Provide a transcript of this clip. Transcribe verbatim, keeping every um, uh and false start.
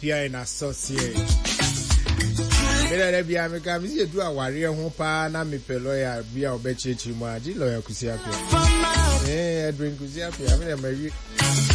Apia and Associate. Mera bia me ka me se du aware ho pa na me pe lawyer bia obechechi mu agi lawyer Kusi Apia. Eh, Edwin Kusi Apia me na